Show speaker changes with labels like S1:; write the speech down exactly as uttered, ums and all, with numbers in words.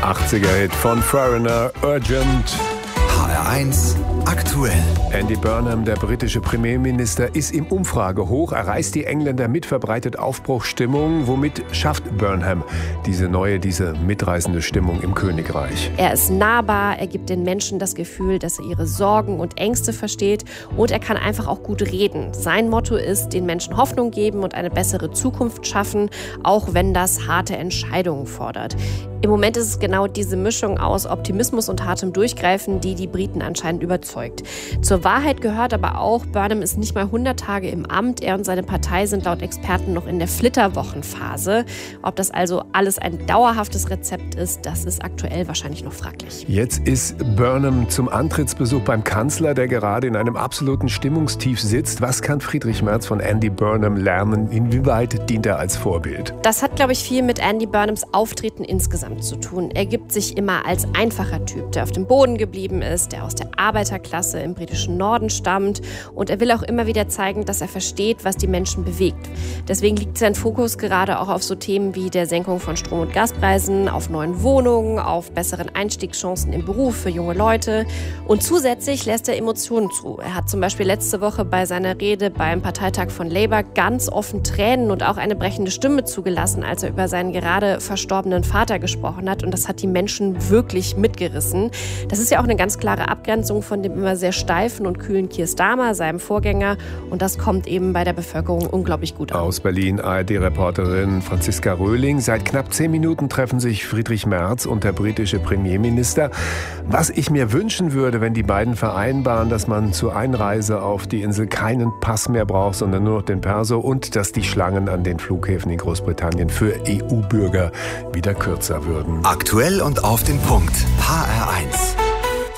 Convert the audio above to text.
S1: achtziger-Hit von Foreigner, Urgent.
S2: H R eins aktuell.
S1: Andy Burnham, der britische Premierminister, ist im Umfragehoch. Er reißt die Engländer mit, verbreitet Aufbruchsstimmung. Womit schafft Burnham diese neue, diese mitreißende Stimmung im Königreich?
S3: Er ist nahbar, er gibt den Menschen das Gefühl, dass er ihre Sorgen und Ängste versteht und er kann einfach auch gut reden. Sein Motto ist, den Menschen Hoffnung geben und eine bessere Zukunft schaffen, auch wenn das harte Entscheidungen fordert. Im Moment ist es genau diese Mischung aus Optimismus und hartem Durchgreifen, die die Briten anscheinend überzeugt. Zur Wahrheit gehört aber auch, Burnham ist nicht mal hundert Tage im Amt. Er und seine Partei sind laut Experten noch in der Flitterwochenphase. Ob das also alles ein dauerhaftes Rezept ist, das ist aktuell wahrscheinlich noch fraglich.
S1: Jetzt ist Burnham zum Antrittsbesuch beim Kanzler, der gerade in einem absoluten Stimmungstief sitzt. Was kann Friedrich Merz von Andy Burnham lernen? Inwieweit dient er als Vorbild?
S3: Das hat, glaube ich, viel mit Andy Burnhams Auftreten insgesamt zu tun. Er gibt sich immer als einfacher Typ, der auf dem Boden geblieben ist, der aus der Arbeiterklasse im britischen Norden stammt. Und er will auch immer wieder zeigen, dass er versteht, was die Menschen bewegt. Deswegen liegt sein Fokus gerade auch auf so Themen wie der Senkung von Strom- und Gaspreisen, auf neuen Wohnungen, auf besseren Einstiegschancen im Beruf für junge Leute. Und zusätzlich lässt er Emotionen zu. Er hat zum Beispiel letzte Woche bei seiner Rede beim Parteitag von Labour ganz offen Tränen und auch eine brechende Stimme zugelassen, als er über seinen gerade verstorbenen Vater gesprochen hat. Und das hat die Menschen wirklich mitgerissen. Das ist ja auch eine ganz klare Abgrenzung von dem immer sehr steifen und kühlen Keir Starmer, seinem Vorgänger. Und das kommt eben bei der Bevölkerung unglaublich gut an.
S1: Aus Berlin A R D-Reporterin Franziska Röhling. Seit knapp zehn Minuten treffen sich Friedrich Merz und der britische Premierminister. Was ich mir wünschen würde, wenn die beiden vereinbaren, dass man zur Einreise auf die Insel keinen Pass mehr braucht, sondern nur noch den Perso und dass die Schlangen an den Flughäfen in Großbritannien für E U-Bürger wieder kürzer würden.
S2: Aktuell und auf den Punkt. H